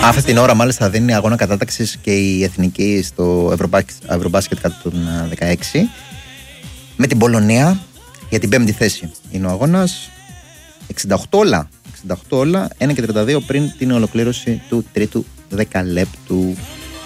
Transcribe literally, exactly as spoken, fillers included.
Αυτή την ώρα μάλιστα δίνει αγώνα κατάταξης και η εθνική στο Ευρωμπάσκετ κατά τον δεκαέξι με την Πολωνία για την πέμπτη θέση. Είναι ο αγώνας εξήντα οκτώ όλα, εξήντα οκτώ όλα, ένα και τριάντα δύο πριν την ολοκλήρωση του τρίτου δεκαλέπτου.